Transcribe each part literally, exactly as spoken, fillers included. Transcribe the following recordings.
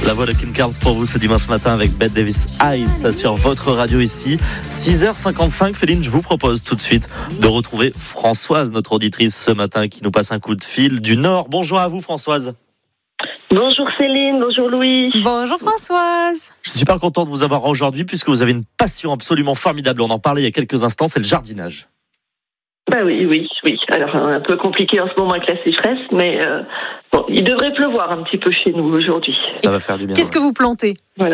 La voix de Kim Carnes pour vous ce dimanche matin avec Bette Davis Eyes sur votre radio ici. six heures cinquante-cinq, Féline, je vous propose tout de suite de retrouver Françoise, notre auditrice ce matin, qui nous passe un coup de fil du Nord. Bonjour à vous Françoise. Bonjour Céline, bonjour Louis. Bonjour Françoise. Je suis super content de vous avoir aujourd'hui puisque vous avez une passion absolument formidable. On en parlait il y a quelques instants, c'est le jardinage. Bah oui, oui, oui. Alors un peu compliqué en ce moment avec la sécheresse, mais euh, bon, il devrait pleuvoir un petit peu chez nous aujourd'hui. Ça va faire du bien. Qu'est-ce que vous plantez ? Voilà.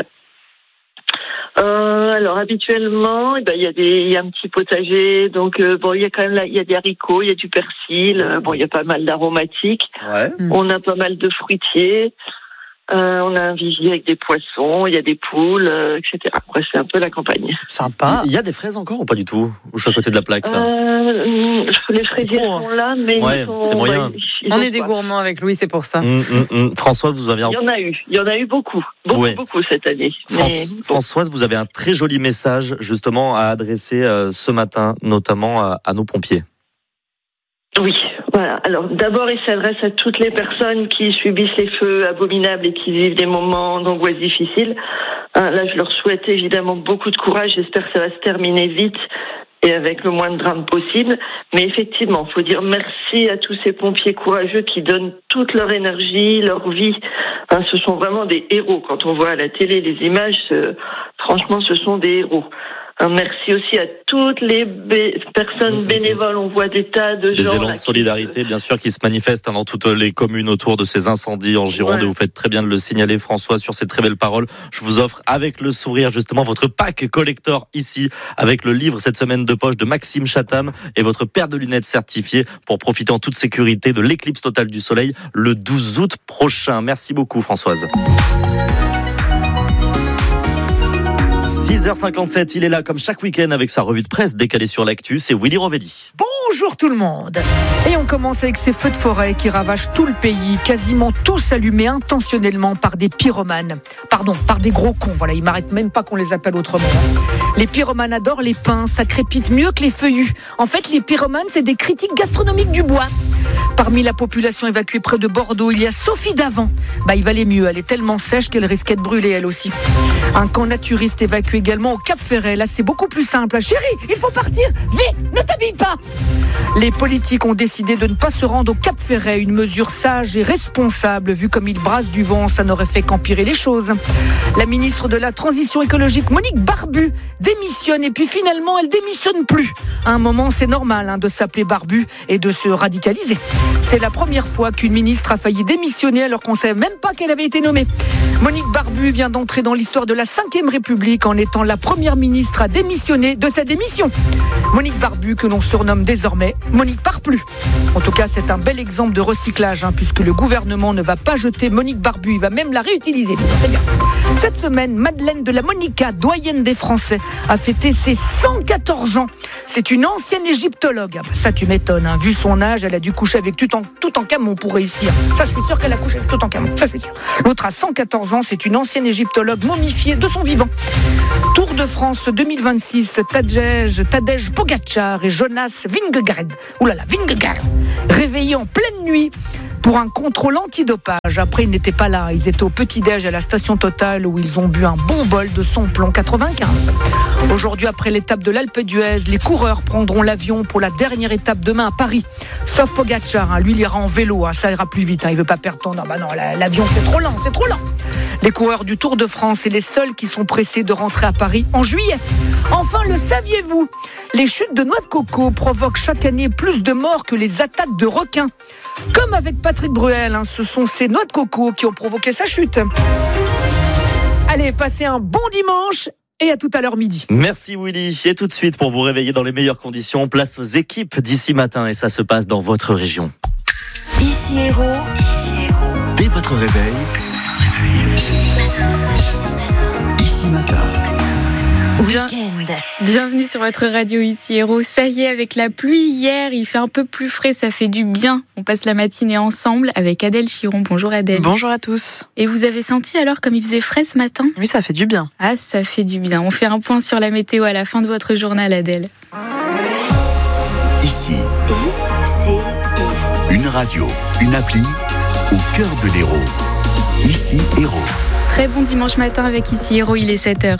Euh, alors habituellement, eh ben, il y a des, il y a un petit potager, donc euh, bon, il y a quand même là, il y a des haricots, il y a du persil, euh, bon, il y a pas mal d'aromatiques. Ouais. On a pas mal de fruitiers. Euh, on a un vivier avec des poissons, il y a des poules, euh, et cetera. Ouais, c'est un peu la campagne. Sympa. Il y a des fraises encore ou pas du tout ? Ou je suis à côté de la plaque là. Euh, les fraisiers trop, hein. sont là, mais Ouais, ils sont, c'est moyen. ouais, ils On ont est des soif. gourmands avec Louis, c'est pour ça. Hum, hum, hum. Françoise, vous avez un... Il y en a eu, il y en a eu beaucoup, beaucoup, Ouais. beaucoup cette année. Fran- Mais, bon. Françoise, vous avez un très joli message justement à adresser euh, ce matin, notamment à, à nos pompiers. Oui, voilà. Alors d'abord, il s'adresse à toutes les personnes qui subissent les feux abominables et qui vivent des moments d'angoisse difficiles. Hein, là, je leur souhaite évidemment beaucoup de courage. J'espère que ça va se terminer vite et avec le moins de drames possible. Mais effectivement, il faut dire merci à tous ces pompiers courageux qui donnent toute leur énergie, leur vie. Hein, ce sont vraiment des héros. Quand on voit à la télé les images, ce- franchement, ce sont des héros. Un merci aussi à toutes les bé- personnes bénévoles. On voit des tas de Des gens. élans là, de qui- solidarité, bien sûr, qui se manifestent hein, dans toutes les communes autour de ces incendies en Gironde. Ouais. Et vous faites très bien de le signaler, François, sur ces très belles paroles. Je vous offre avec le sourire, justement, votre pack collector ici, avec le livre cette semaine de poche de Maxime Chatham et votre paire de lunettes certifiées pour profiter en toute sécurité de l'éclipse totale du soleil le douze août prochain. Merci beaucoup, Françoise. six heures cinquante-sept, il est là comme chaque week-end avec sa revue de presse décalée sur l'actu, c'est Willy Rovelli. Bonjour tout le monde. Et on commence avec ces feux de forêt qui ravagent tout le pays, quasiment tous allumés intentionnellement par des pyromanes. Pardon, par des gros cons, voilà, ils m'arrêtent même pas qu'on les appelle autrement. Les pyromanes adorent les pins, ça crépite mieux que les feuillus. En fait, les pyromanes, c'est des critiques gastronomiques du bois. Parmi la population évacuée près de Bordeaux, il y a Sophie Davant. Bah, il valait mieux, elle est tellement sèche qu'elle risquait de brûler elle aussi. Un camp naturiste évacué également au Cap Ferret. Là, c'est beaucoup plus simple. Chérie, il faut partir, vite, ne t'habille pas. Les politiques ont décidé de ne pas se rendre au Cap Ferret, une mesure sage et responsable. Vu comme il brasse du vent, ça n'aurait fait qu'empirer les choses. La ministre de la Transition écologique, Monique Barbu, démissionne et puis finalement, elle démissionne plus. À un moment, c'est normal hein, de s'appeler Barbu et de se radicaliser. C'est la première fois qu'une ministre a failli démissionner alors qu'on ne savait même pas qu'elle avait été nommée. Monique Barbu vient d'entrer dans l'histoire de la cinquième République en étant la première ministre à démissionner de sa démission. Monique Barbu, que l'on surnomme désormais Monique Parplu. En tout cas, c'est un bel exemple de recyclage, hein, puisque le gouvernement ne va pas jeter Monique Barbu, il va même la réutiliser. C'est bien. Cette semaine, Madeleine de la Monica, doyenne des Français, a fêté ses cent quatorze ans. C'est une ancienne égyptologue. Ah bah ça, tu m'étonnes. Hein. Vu son âge, elle a dû coucher avec tout en, tout en Camon pour réussir. Ça, je suis sûr qu'elle a couché avec tout en Camon. Ça, je suis sûr. L'autre a cent quatorze ans. C'est une ancienne égyptologue momifiée de son vivant. Tour de France deux mille vingt-six. Tadej, Tadej Pogacar et Jonas Vingegaard. Ouh là là, Vingegaard. Réveillés en pleine nuit pour un contrôle antidopage. Après, ils n'étaient pas là. Ils étaient au petit-déj à la station Total où ils ont bu un bon bol de Samplon quatre-vingt-quinze. Aujourd'hui, après l'étape de l'Alpe d'Huez, les coureurs prendront l'avion pour la dernière étape demain à Paris. Sauf Pogacar, hein. Lui, il ira en vélo. Hein. Ça ira plus vite. Hein. Il veut pas perdre ton... Non, bah non, l'avion, c'est trop lent, c'est trop lent. Les coureurs du Tour de France, c'est les seuls qui sont pressés de rentrer à Paris en juillet. Enfin, le saviez-vous ? Les chutes de noix de coco provoquent chaque année plus de morts que les attaques de requins. Comme avec Patrick Bruel, hein, ce sont ces noix de coco qui ont provoqué sa chute. Allez, passez un bon dimanche et à tout à l'heure midi. Merci Willy. Et tout de suite, pour vous réveiller dans les meilleures conditions, place aux équipes d'ici matin. Et ça se passe dans votre région. Ici Héros. Dès votre réveil. Ici matin. Bien, bienvenue sur votre radio ici Héros. Ça y est, avec la pluie hier, il fait un peu plus frais, ça fait du bien. On passe la matinée ensemble avec Adèle Chiron. Bonjour Adèle. Bonjour à tous. Et vous avez senti alors comme il faisait frais ce matin ? Oui, ça fait du bien. Ah, ça fait du bien. On fait un point sur la météo à la fin de votre journal, Adèle. Ici, une radio, une appli au cœur de l'Hérault. Ici Héros. Très bon dimanche matin avec Ici Héros, il est sept heures.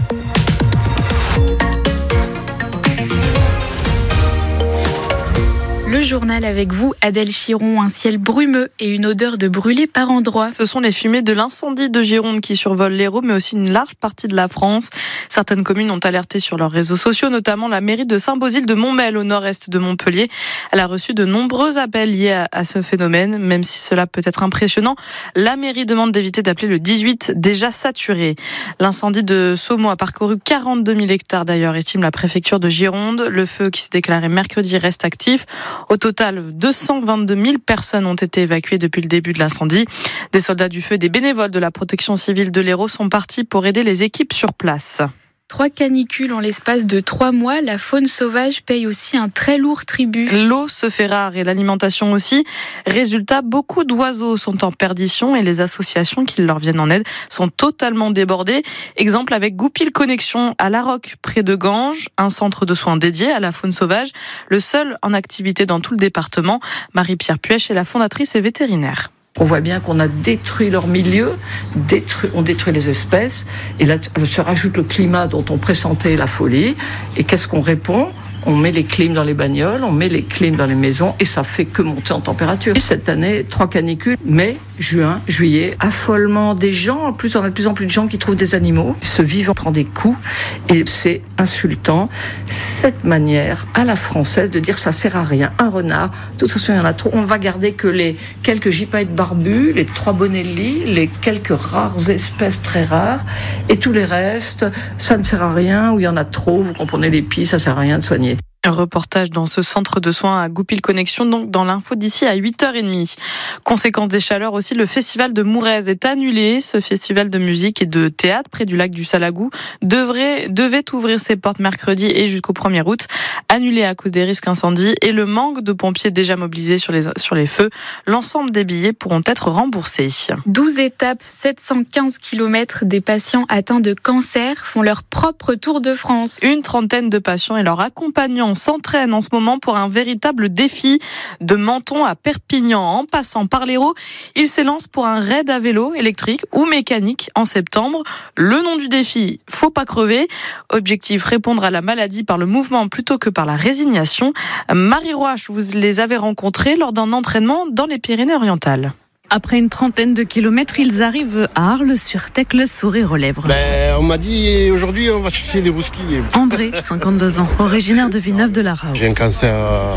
Le journal avec vous, Adèle Chiron, un ciel brumeux et une odeur de brûlé par endroits. Ce sont les fumées de l'incendie de Gironde qui survolent l'Hérault, mais aussi une large partie de la France. Certaines communes ont alerté sur leurs réseaux sociaux, notamment la mairie de Saint-Bauzile de Montmel, au nord-est de Montpellier. Elle a reçu de nombreux appels liés à, à ce phénomène, même si cela peut être impressionnant. La mairie demande d'éviter d'appeler le dix-huit, déjà saturé. L'incendie de Saumont a parcouru quarante-deux mille hectares d'ailleurs, estime la préfecture de Gironde. Le feu qui s'est déclaré mercredi reste actif. Au total, deux cent vingt-deux mille personnes ont été évacuées depuis le début de l'incendie. Des soldats du feu et des bénévoles de la protection civile de l'Hérault sont partis pour aider les équipes sur place. Trois canicules en l'espace de trois mois, la faune sauvage paye aussi un très lourd tribut. L'eau se fait rare et l'alimentation aussi. Résultat, beaucoup d'oiseaux sont en perdition et les associations qui leur viennent en aide sont totalement débordées. Exemple avec Goupil Connexion à La Roque, près de Ganges, un centre de soins dédié à la faune sauvage, le seul en activité dans tout le département. Marie-Pierre Puech est la fondatrice et vétérinaire. On voit bien qu'on a détruit leur milieu, détruit, on détruit les espèces, et là se rajoute le climat dont on pressentait la folie. Et qu'est-ce qu'on répond ? On met les clims dans les bagnoles, on met les clims dans les maisons, et ça fait que monter en température. Et cette année, trois canicules, mai, juin, juillet, affolement des gens. En plus, on a de plus en plus de gens qui trouvent des animaux. Ce vivant prend des coups, et c'est insultant. Cette manière à la française de dire ça sert à rien. Un renard, de toute façon il y en a trop. On va garder que les quelques gypaètes barbus, les trois bonnets de lit, les quelques rares espèces très rares, et tous les restes, ça ne sert à rien, ou il y en a trop, vous comprenez les pieds, ça sert à rien de soigner. Un reportage dans ce centre de soins à Goupil Connexion, donc dans l'info d'ici à huit heures trente. Conséquence des chaleurs aussi, le festival de Mourez est annulé. Ce festival de musique et de théâtre près du lac du Salagou devrait, devait ouvrir ses portes mercredi et jusqu'au premier août. Annulé à cause des risques incendies et le manque de pompiers déjà mobilisés sur les, sur les feux. L'ensemble des billets pourront être remboursés. douze étapes, sept cent quinze kilomètres. Des patients atteints de cancer font leur propre Tour de France. Une trentaine de patients et leurs accompagnants s'entraînent en ce moment pour un véritable défi. De Menton à Perpignan, en passant par l'Hérault, ils s'élancent pour un raid à vélo électrique ou mécanique en septembre. Le nom du défi, faut pas crever. Objectif, répondre à la maladie par le mouvement plutôt que par la résignation. Marie Roache, vous les avez rencontrés lors d'un entraînement dans les Pyrénées-Orientales. Après une trentaine de kilomètres, ils arrivent à Arles-sur-Tech, le sourire aux lèvres. Ben, on m'a dit aujourd'hui on va chercher des rousquilles. André, cinquante-deux ans, originaire de Villeneuve-de-la-Rao. J'ai un cancer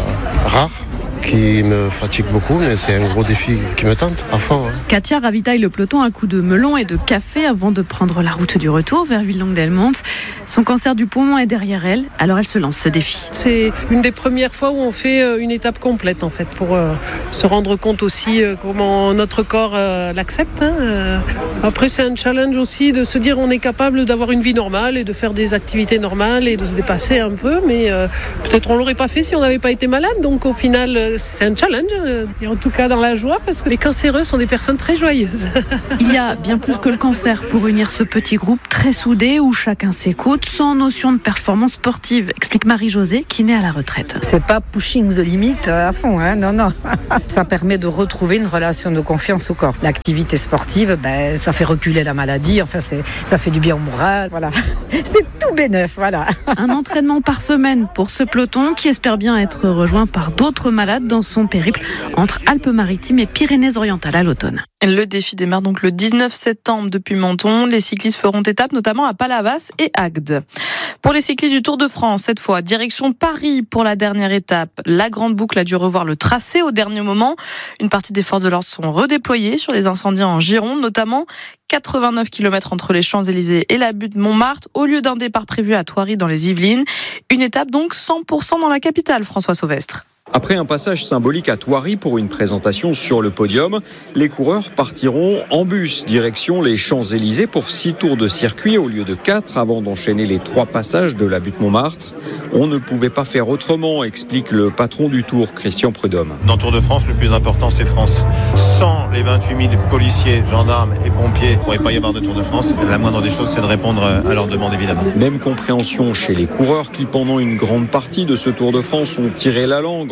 rare qui me fatigue beaucoup, mais c'est un gros défi qui me tente à fond. Hein. Katia ravitaille le peloton à coups de melon et de café avant de prendre la route du retour vers Villeneuve-d'Helmont. Son cancer du poumon est derrière elle, alors elle se lance ce défi. C'est une des premières fois où on fait une étape complète en fait, pour euh, se rendre compte aussi euh, comment notre corps euh, l'accepte. Hein, euh. Après c'est un challenge aussi de se dire on est capable d'avoir une vie normale et de faire des activités normales et de se dépasser un peu, mais euh, peut-être on l'aurait pas fait si on n'avait pas été malade, donc au final euh, c'est un challenge, et en tout cas dans la joie, parce que les cancéreux sont des personnes très joyeuses. Il y a bien plus que le cancer pour unir ce petit groupe très soudé où chacun s'écoute, sans notion de performance sportive, explique Marie-Josée qui naît à la retraite. C'est pas pushing the limit à fond, hein, non, non. Ça permet de retrouver une relation de confiance au corps. L'activité sportive, ben, ça fait reculer la maladie, enfin c'est, ça fait du bien au moral, voilà. C'est tout bénef, voilà. Un entraînement par semaine pour ce peloton qui espère bien être rejoint par d'autres malades dans son périple entre Alpes-Maritimes et Pyrénées-Orientales à l'automne. Le défi démarre donc le dix-neuf septembre depuis Menton. Les cyclistes feront étape notamment à Palavas et Agde. Pour les cyclistes du Tour de France, cette fois, direction Paris pour la dernière étape. La Grande Boucle a dû revoir le tracé au dernier moment. Une partie des forces de l'ordre sont redéployées sur les incendies en Gironde, notamment quatre-vingt-neuf kilomètres entre les Champs-Élysées et la butte Montmartre, au lieu d'un départ prévu à Thoiry dans les Yvelines. Une étape donc cent pour cent dans la capitale, François Sauvestre. Après un passage symbolique à Thoiry pour une présentation sur le podium, les coureurs partiront en bus direction les Champs-Élysées pour six tours de circuit au lieu de quatre avant d'enchaîner les trois passages de la butte Montmartre. On ne pouvait pas faire autrement, explique le patron du Tour, Christian Prudhomme. Dans le Tour de France, le plus important, c'est France. Sans les vingt-huit mille policiers, gendarmes et pompiers, il ne pourrait pas y avoir de Tour de France. La moindre des choses, c'est de répondre à leurs demandes, évidemment. Même compréhension chez les coureurs qui, pendant une grande partie de ce Tour de France, ont tiré la langue en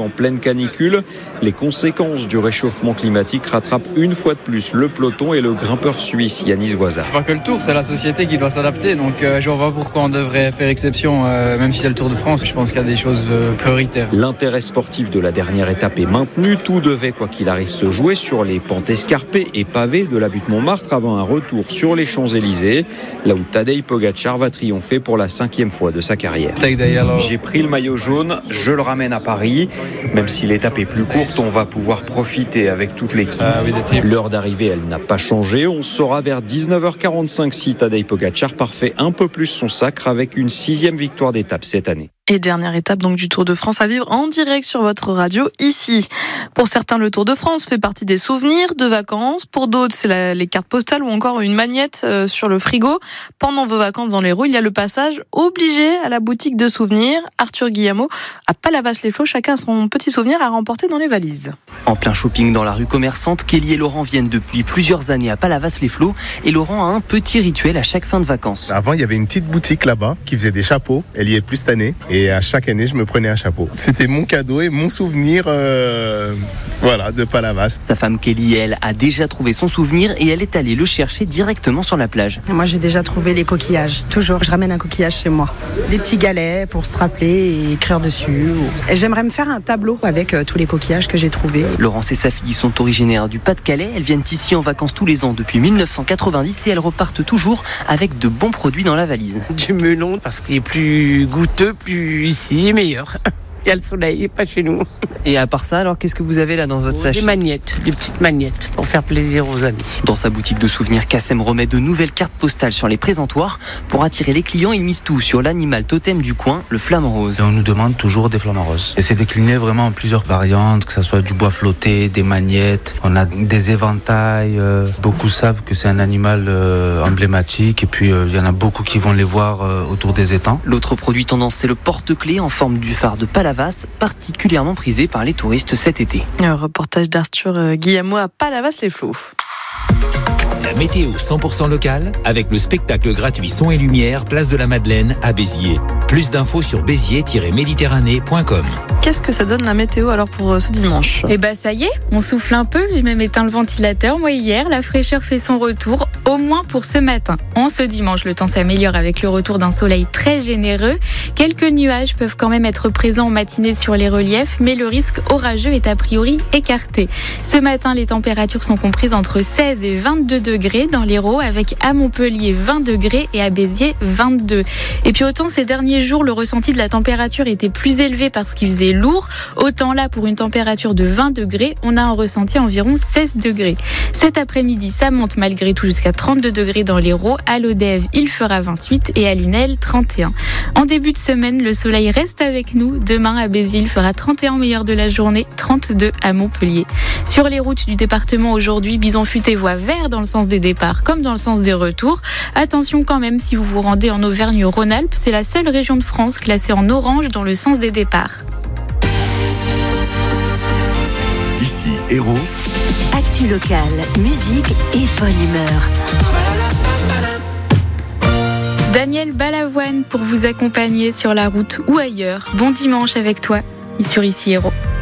en pleine canicule. Les conséquences du réchauffement climatique rattrapent une fois de plus le peloton et le grimpeur suisse Yanis Voisa. C'est pas que le Tour, c'est la société qui doit s'adapter. Donc euh, je vois pas pourquoi on devrait faire exception, euh, même si c'est le Tour de France. Je pense qu'il y a des choses euh, prioritaires. L'intérêt sportif de la dernière étape est maintenu. Tout devait, quoi qu'il arrive, se jouer sur les pentes escarpées et pavées de la butte Montmartre avant un retour sur les Champs-Élysées, là où Tadej Pogačar va triompher pour la cinquième fois de sa carrière. J'ai pris le maillot jaune, je le ramène à Paris. Même si l'étape est plus courte, on va pouvoir profiter avec toute l'équipe. Ah, oui, l'heure d'arrivée, elle n'a pas changé. On saura vers dix-neuf heures quarante-cinq si Tadej Pogačar parfait un peu plus son sacre avec une sixième victoire d'étape cette année. Et dernière étape donc du Tour de France à vivre en direct sur votre radio ici. Pour certains, le Tour de France fait partie des souvenirs de vacances. Pour d'autres, c'est la, les cartes postales ou encore une magnette euh, sur le frigo. Pendant vos vacances dans l'Hérault, il y a le passage obligé à la boutique de souvenirs. Arthur Guillemot, à Palavas-les-Flots, chacun a son petit souvenir à remporter dans les valises. En plein shopping dans la rue commerçante, Kelly et Laurent viennent depuis plusieurs années à Palavas-les-Flots et Laurent a un petit rituel à chaque fin de vacances. Avant, il y avait une petite boutique là-bas qui faisait des chapeaux. Elle y est plus cette année. Et à chaque année, je me prenais un chapeau. C'était mon cadeau et mon souvenir euh, voilà, de Palavas. Sa femme Kelly, elle, a déjà trouvé son souvenir et elle est allée le chercher directement sur la plage. Moi, j'ai déjà trouvé les coquillages. Toujours, je ramène un coquillage chez moi. Les petits galets pour se rappeler et écrire dessus. Et j'aimerais me faire un tableau avec euh, tous les coquillages que j'ai trouvés. Laurence et sa fille sont originaires du Pas-de-Calais. Elles viennent ici en vacances tous les ans depuis dix-neuf cent quatre-vingt-dix et elles repartent toujours avec de bons produits dans la valise. Du melon parce qu'il est plus goûteux, plus ici, meilleur. Il y a le soleil, pas chez nous. Et à part ça, alors qu'est-ce que vous avez là dans votre sachet ? Des magnettes, des petites magnettes pour faire plaisir aux amis. Dans sa boutique de souvenirs, Kassem remet de nouvelles cartes postales sur les présentoirs. Pour attirer les clients, il mise tout sur l'animal totem du coin, le flamant rose. Et on nous demande toujours des flamants roses. Et c'est décliné vraiment en plusieurs variantes, que ce soit du bois flotté, des magnettes, on a des éventails. Euh, beaucoup savent que c'est un animal euh, emblématique et puis il euh, y en a beaucoup qui vont les voir euh, autour des étangs. L'autre produit tendance, c'est le porte-clés en forme du phare de Palavas, particulièrement prisé par les touristes cet été. Un reportage d'Arthur Guillemot à Palavas-les-Flots. La météo cent pour cent locale avec le spectacle gratuit Son et Lumière, place de la Madeleine à Béziers. Plus d'infos sur béziers tiret méditerranée point com. Qu'est-ce que ça donne la météo alors pour ce dimanche ? Eh ben ça y est, on souffle un peu, j'ai même éteint le ventilateur moi hier, la fraîcheur fait son retour, au moins pour ce matin. En ce dimanche, le temps s'améliore avec le retour d'un soleil très généreux. Quelques nuages peuvent quand même être présents en matinée sur les reliefs, mais le risque orageux est a priori écarté. Ce matin, les températures sont comprises entre seize et vingt-deux degrés dans l'Hérault, avec à Montpellier vingt degrés et à Béziers vingt-deux. Et puis autant ces derniers jours, le ressenti de la température était plus élevé parce qu'il faisait lourd, autant là, pour une température de vingt degrés, on a un ressenti environ seize degrés. Cet après-midi, ça monte malgré tout jusqu'à trente-deux degrés dans l'Hérault. À l'Odève, il fera vingt-huit et à Lunel, trente et un. En début de semaine, le soleil reste avec nous. Demain, à Béziers, il fera trente et un au meilleur de la journée, trente-deux à Montpellier. Sur les routes du département aujourd'hui, bison futé voie vert dans le sens des départs comme dans le sens des retours. Attention quand même si vous vous rendez en Auvergne-Rhône-Alpes, c'est la seule région de France classée en orange dans le sens des départs. Ici Hérault. Actu locale, musique et bonne humeur. Daniel Balavoine pour vous accompagner sur la route ou ailleurs. Bon dimanche avec toi, sur Ici Hérault.